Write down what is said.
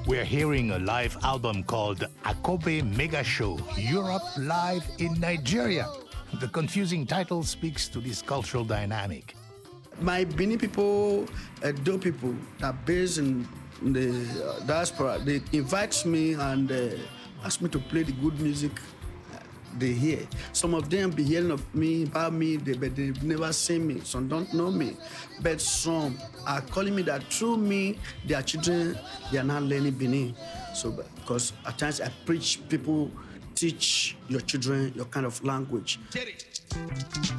We're hearing a live album called Akobe Mega Show, Europe Live in Nigeria. The confusing title speaks to this cultural dynamic. My Benin people, Edo people that are based in the diaspora, they invite me and ask me to play the good music they hear. Some of them be hearing of me, about me, but they've never seen me. Some don't know me. But some are calling me that through me, their children, they are not learning Benin. So, because at times I preach, people teach your children your kind of language.